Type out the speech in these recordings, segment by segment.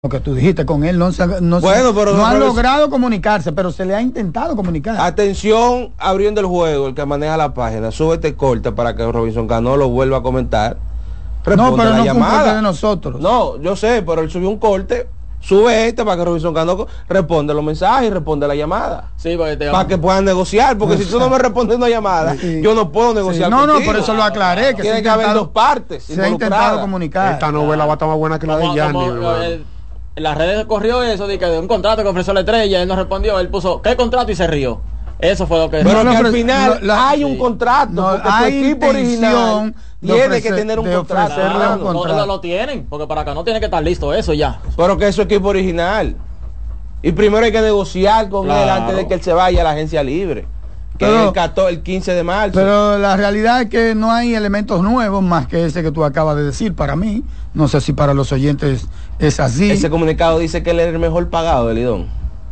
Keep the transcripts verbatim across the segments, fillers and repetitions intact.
Lo que tú dijiste con él, no, se, no, bueno, se, pero no no, han pero logrado comunicarse, pero se le ha intentado comunicar. Atención, abriendo el juego, el que maneja la página, sube este corte para que Robinson Cano lo vuelva a comentar. No, pero la no llamada. fue un corte de nosotros. No, yo sé, pero él subió un corte, sube este para que Robinson Cano responda los mensajes y responda la llamada. Sí, porque te para que puedan negociar, porque si tú no me respondes una llamada, sí. yo no puedo negociar sí. No, contigo. no, por eso lo aclaré. Que tiene que haber dos partes. Se ha intentado comunicar. Esta novela va a estar más buena que la de Yanni. En las redes corrió eso de que de un contrato que ofreció la Estrella, él no respondió, él puso ¿qué contrato? Y se rió. Eso fue lo que pero no, que al final no, la, hay sí. un contrato, no, porque hay su equipo original tiene ofrecer, que tener un contrato. Claro, un contrato. No, lo tienen, porque para acá no tiene que estar listo eso ya. Pero que es su equipo original. Y primero hay que negociar con claro. él antes de que él se vaya a la agencia libre. Que pero, es el, catorce, el quince de marzo. Pero la realidad es que no hay elementos nuevos más que ese que tú acabas de decir para mí. No sé si para los oyentes es así. Ese comunicado dice que él es el mejor pagado de Lidón.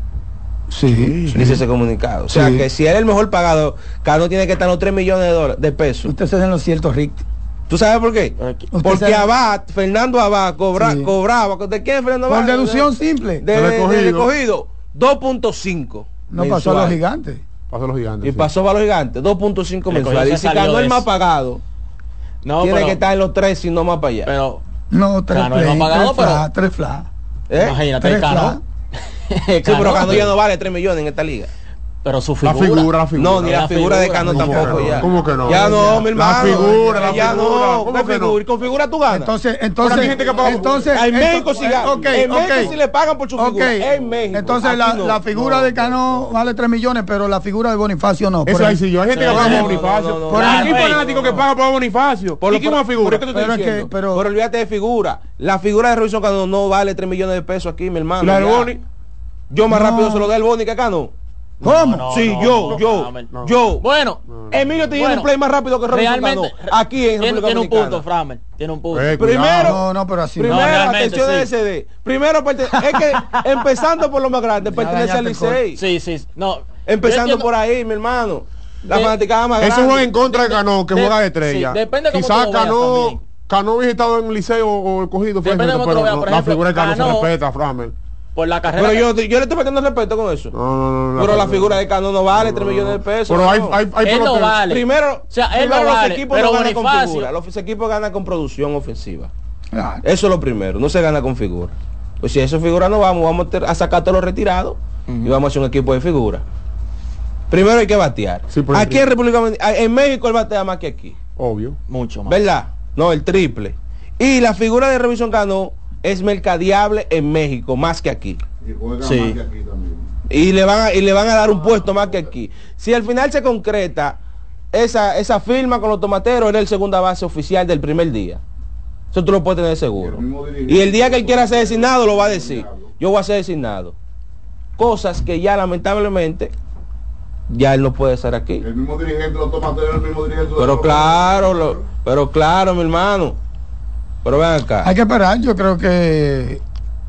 Sí, sí. Dice ese comunicado. O sea sí. que si él es el mejor pagado, Cano tiene que estar en los tres millones de dólares de pesos. Usted se en lo cierto, Rick. ¿Tú sabes por qué? Porque Abad, Fernando Abad cobra, sí. cobraba. ¿De quién Fernando Abad? Por deducción simple. De, de, de recogido. dos punto cinco. No mensual. Pasó a los gigantes. Pasó a los gigantes. Y sí. pasó a los gigantes. dos punto cinco mensuales. Y si Cano es el más pagado, no, tiene pero, que estar en los tres y no más para allá. Pero no, tres Cano es más pagado, tres pero fla, tres fla. ¿Eh? Imagínate, tres Cano. Fla. Sí, pero Cano ya no vale tres millones en esta liga. Pero su figura. La figura, la figura. No, ni la, la figura, figura de Cano tampoco ya. ¿Cómo que no? Ya no, mi hermano. La figura, la ya figura. no. ¿Cómo que no? Con figura tú ganas. Entonces, entonces, hay gente que paga entonces, en México sí gana. Okay, en México okay. sí le pagan por su figura. Okay. En México. Entonces la, no. la figura no, de Cano no. vale tres millones, pero la figura de Bonifacio no. Eso ahí sí, yo hay gente sí, que paga por Bonifacio. No, no, no, por no, aquí fanático que paga por Bonifacio. Por ¿Y qué más figura? Pero pero olvídate de figura. La figura de Robinson Cano no vale tres millones de pesos aquí, mi hermano. La del Boni. Yo más rápido se lo doy al Boni que Cano. ¿Cómo? No, no, sí, no, yo, no, yo, no, yo. Bueno, Emilio te lleva un play más rápido que Robinson Cano. Aquí en República Tiene un punto, Framer. Tiene un punto. Eh, primero, no, no, pero así. Primero, no, atención sí. de S D. Primero, es que empezando por lo más grande, pertenece al Licey. Sí, sí. No. Empezando por ahí, mi hermano. La de, fanaticada más grande. Eso juega en contra de Cano, que de, juega de estrella. Sí, depende de Quizás Cano, Cano hubiese estado en el Liceo o el cogido, pero la figura de Cano se respeta, Framer. Por la carrera. Pero yo, yo le estoy metiendo respeto con eso. No, no, no, pero la, la figura de Cano no vale tres millones de pesos. Pero hay, hay, hay él no vale. Primero, o sea, él primero no vale, los equipos pero no ganan Bonifacio. con figura. Los equipos ganan con producción ofensiva. Claro. Eso es lo primero. No se gana con figura. Pues si eso figura no vamos, vamos a sacar todos los retirados uh-huh. y vamos a hacer un equipo de figura. Primero hay que batear. Sí, aquí en República Dominicana, en México él batea más que aquí. Obvio. Mucho más. ¿Verdad? No, el triple. Y la figura de Robinson Cano es mercadeable en México más que aquí. Y juega sí. más que aquí también. Y le van a, y le van a dar un puesto más que aquí. Si al final se concreta esa, esa firma con los tomateros, era el segunda base oficial del primer día. Eso tú lo puedes tener seguro. Y, y el día que él quiera ser designado lo va a decir. Yo voy a ser designado. Cosas que ya lamentablemente ya él no puede ser aquí. El mismo dirigente de los tomateros, el mismo dirigente de Pero los claro, lo, pero claro, mi hermano. Pero ven acá. Hay que esperar, yo creo que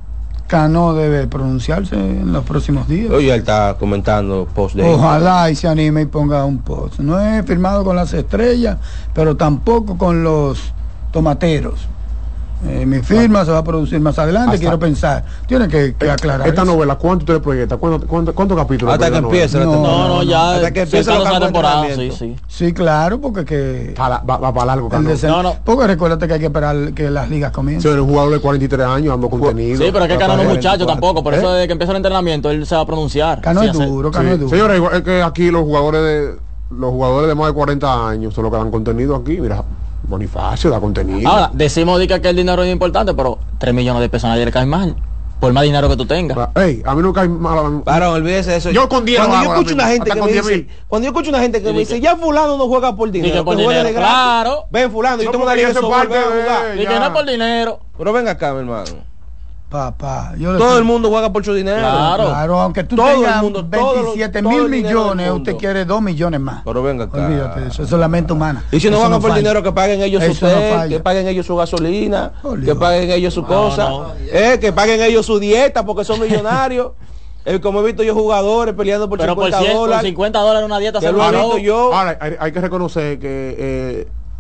Cano debe pronunciarse en los próximos días. Oye, él está comentando post de Ojalá y se anime y ponga un post. No he firmado con las estrellas, pero tampoco con los tomateros. Eh, mi firma bueno, se va a producir más adelante, quiero pensar. Tiene que, que aclarar. Esta eso. novela, ¿cuánto te le proyecta? ¿Cuántos cuánto, cuánto capítulos? Hasta que empiece la no, no, no, ya. Hasta que empiece la temporada. Sí, sí. Sí, claro, porque que. Va, va, va para largo, Cano. No, no. Porque recuérdate que hay que esperar que las ligas comiencen. Sí, un jugador de cuarenta y tres años, dando contenido. Sí, pero es que Cano no es muchacho tampoco. Por ¿Eh? eso desde que empieza el entrenamiento, él se va a pronunciar. Cano sí, es duro, Cano sí. es duro. Señores, es que aquí los jugadores de los jugadores de más de cuarenta años son los que dan contenido aquí. Mira, Bonifacio da contenido. Ahora, decimos de que, que el dinero es importante, pero tres millones de pesos a nadie le cae mal. Por más dinero que tú tengas. Ey, a mí no cae mal. Para, olvídese de eso. Yo con diez cuando no yo escucho una gente que me dice, cuando yo escucho una gente que me dice, ya fulano no juega por dinero, por que dinero, de gratis. Claro. Ven fulano, yo no, tengo una liga de parte de jugar. Y que no es por dinero. Pero ven acá, mi hermano. Papá, yo todo el mundo juega por su dinero. Claro, claro, aunque tú todo tengas el mundo, veintisiete mil millones, usted quiere dos millones más. Pero venga acá. Olvídate de eso, eso es la mente humana. Y si no eso van no a por falla. dinero, que paguen ellos eso su té, no que paguen ellos su gasolina, Olvídate. que paguen ellos su no, cosa, no. Eh, que paguen ellos su dieta porque son millonarios. Eh, como he visto yo jugadores peleando por pero cincuenta por cien, dólares. Por cincuenta dólares una dieta que se lo he lo visto yo. Ahora, hay, hay que reconocer que eh,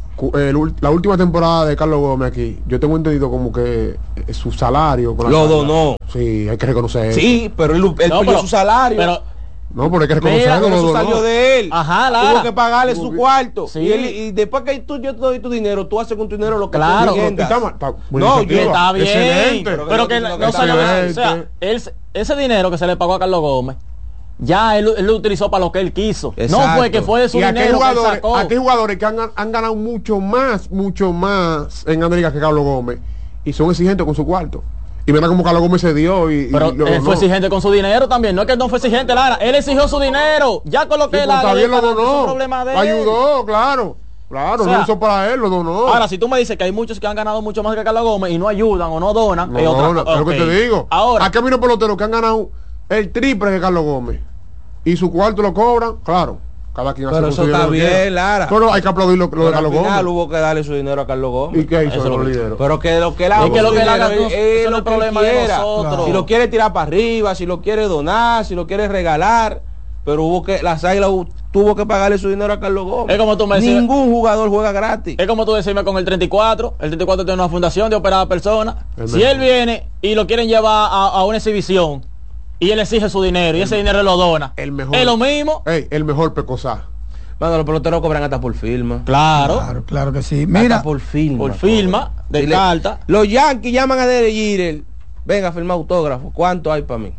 cu- el ul- la última temporada de Carlos Gómez aquí, yo tengo entendido como que eh, su salario con la Lo carga- donó. Sí, hay que reconocer eso. Sí, pero él, él No, perdió pero- su salario. Pero, No, pero hay que Mira, reconocerlo. pero lo eso donó. salió de él. Ajá, Lara. Tuvo que pagarle su cuarto. Sí. Y, él- y después que tú, yo te doy tu dinero, tú haces con tu dinero lo que Claro. tú Y entiendas. está mal, está- buena No, iniciativa. yo- está bien. Excelente. Pero, Pero que que no, no- no que salió está nada. O bien. sea, él, ese dinero que se le pagó a Carlos Gómez, ya él, él lo utilizó para lo que él quiso. No Exacto. fue que fue de su Y aquí hay dinero que él jugadores, sacó. aquí hay jugadores que han, han ganado mucho más, mucho más en Grandes Ligas que Carlos Gómez y son exigentes con su cuarto. Y mira cómo Carlos Gómez se dio y, y Pero lo él donó. fue exigente con su dinero también. No es que él no fue exigente, Lara. Él exigió su dinero. Ya con lo Sí, que él pero haga, está bien, lo es un donó. problema de Lo él. ayudó, claro. Claro, O sea, no lo hizo para él, lo donó. Ahora, si tú me dices que hay muchos que han ganado mucho más que Carlos Gómez y no ayudan o no donan, no, es otra no, no, cosa. es lo que Ok. te digo. Ahora, Aquí hay unos peloteros que han ganado el triple de Carlos Gómez y su cuarto lo cobran, claro. Cada quien hace Pero con eso su está dinero lo que bien, quiera. Lara. Pero hay que aplaudir lo, lo Pero de al Carlos final Gómez. hubo que darle su dinero a Carlos Gómez. ¿Y qué hizo Eso es lo los que- líderes? Pero que lo que él haga Es que con lo su que él haga, dinero, no- es eso lo no es que él problema de quiera. nosotros. Si lo quiere tirar para arriba, si lo quiere donar, si lo quiere regalar, pero hubo que las Águilas hu- tuvo que pagarle su dinero a Carlos Gómez. Es como tú me decías- Ningún jugador juega gratis. es como tú decirme con el treinta y cuatro. El treinta y cuatro tiene una fundación de operar a personas. El Si mejor. él viene y lo quieren llevar a, a una exhibición y él exige su dinero y ese dinero él lo dona, El mejor. es lo mismo. Ey, el mejor Pecosá. Mano, los peloteros cobran hasta por firma. Claro, Claro, claro que sí. Hasta Mira, por firma. por firma de Si le- carta. Los Yankees llaman a Derek Jeter. Venga a firmar autógrafo. ¿Cuánto hay para mí?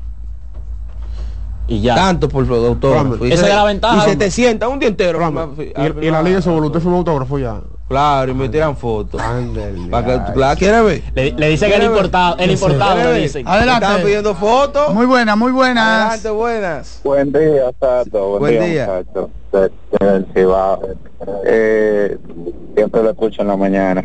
Y ya. Tanto por los autógrafos. Hombre. Y Esa se- es la ventaja, Y se hombre. te sienta un día entero. Rama, firma- Y, a y en la firmar- liga se volvió, usted fue un autógrafo ya. Claro, y me tiran fotos. Ándale. Para que tú la quieres ver. Le, le dicen el ¿Quiere ver? importado, el Sí, importado ¿Quiere le ver? dicen. Adelante. Están pidiendo fotos. muy buenas, muy buenas. Adelante, buenas. Buen día, Tato. Buen, Buen día, día. muchachos. De- del Cibao. Eh, siempre lo escucho en la mañana.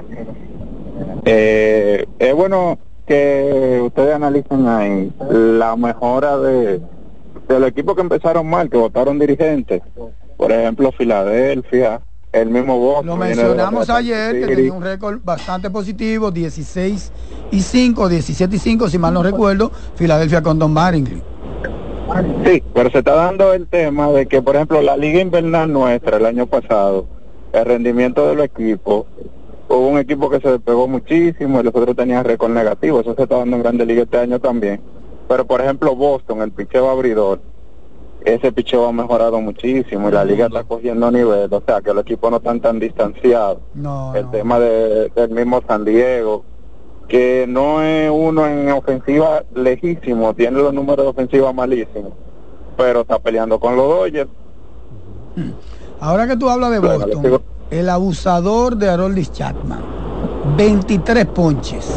Eh, es bueno que ustedes analicen ahí la mejora de, de los equipos que empezaron mal, que votaron dirigentes. Por ejemplo, Filadelfia, el mismo Boston. Lo viene de mencionamos los ayer, que City. tenía un récord bastante positivo, dieciséis y cinco, diecisiete y cinco, si mal no recuerdo, Filadelfia con Don Mattingly. Sí, pero se está dando el tema de que, por ejemplo, la liga invernal nuestra el año pasado, el rendimiento de los equipos, hubo un equipo que se despegó muchísimo y los otros tenían récord negativo. Eso se está dando en Grandes Ligas este año también. Pero, por ejemplo, Boston, el picheo abridor, ese picheo ha mejorado muchísimo y la liga está cogiendo nivel. O sea, que los equipos no están tan distanciados. No, El no. tema de, del mismo San Diego, que no es uno en ofensiva lejísimo, tiene los números de ofensiva malísimos, pero está peleando con los Dodgers. Ahora que tú hablas de Bueno, Boston, le sigo. el abusador de Aroldis Chapman, veintitrés ponches,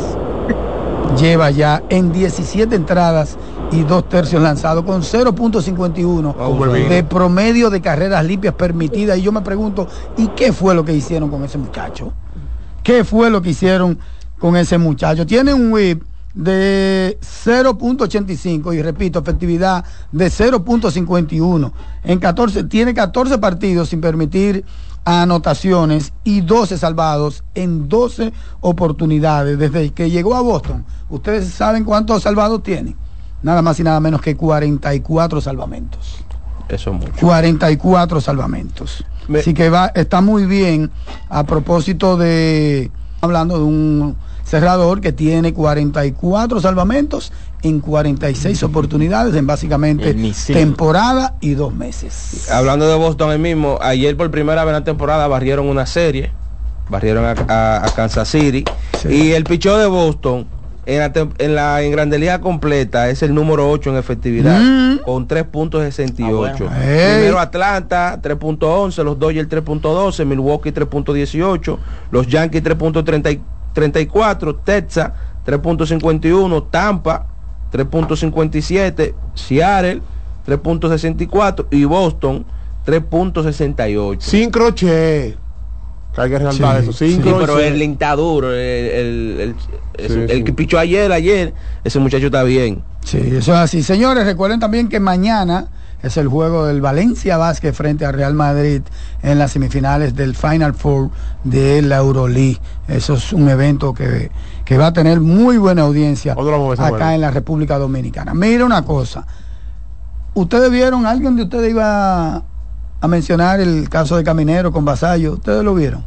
lleva ya en diecisiete entradas y dos tercios lanzados con cero punto cincuenta y uno de promedio de carreras limpias permitidas. Y yo me pregunto, ¿y qué fue lo que hicieron con ese muchacho? ¿Qué fue lo que hicieron con ese muchacho? Tiene un whip de cero punto ochenta y cinco y repito, efectividad de cero punto cincuenta y uno. En catorce, tiene catorce partidos sin permitir anotaciones y doce salvados en doce oportunidades desde que llegó a Boston. ¿Ustedes saben cuántos salvados tiene? Nada más y nada menos que cuarenta y cuatro salvamentos. Eso es mucho. cuarenta y cuatro salvamentos. Me- Así que va, está muy bien. A propósito de, hablando de un cerrador que tiene cuarenta y cuatro salvamentos en cuarenta y seis oportunidades en básicamente El misil. temporada y dos meses. Hablando de Boston el mismo, ayer por primera vez en la temporada barrieron una serie, barrieron a, a- a Kansas City, Sí. y el picheo de Boston en la, tem- en la en Grandes Ligas completa es el número ocho en efectividad, Mm. con tres punto sesenta y ocho. Ah, bueno. Ey. Primero Atlanta, tres punto once, los Dodgers tres punto doce, Milwaukee tres punto dieciocho, los Yankees tres punto treinta y cuatro, Texas tres punto cincuenta y uno, Tampa tres punto cincuenta y siete, Seattle tres punto sesenta y cuatro y Boston tres punto sesenta y ocho. Sin crochet. Que hay que resaltar Sí, eso. Sin sí, Sí, crochet. pero el lintaduro, el, el, el, ese- Sí, el sí. que pichó ayer, ayer, ese muchacho está bien. Sí, eso es así. Señores, recuerden también que mañana es el juego del Valencia Vázquez frente al Real Madrid en las semifinales del Final Four de la Euroleague. Eso es un evento que, que va a tener muy buena audiencia ¿Dónde lo vamos a ver ese acá juego? en la República Dominicana. Mira una cosa. ¿Ustedes vieron, alguien de ustedes iba a mencionar el caso de Caminero con Vasallo? ¿Ustedes lo vieron?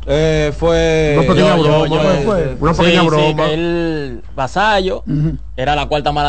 Eh, fue Una pequeña yo- yo- broma, yo- fue, fue. una Sí, pequeña sí, broma. que el vasallo Ujú. era la cuarta mala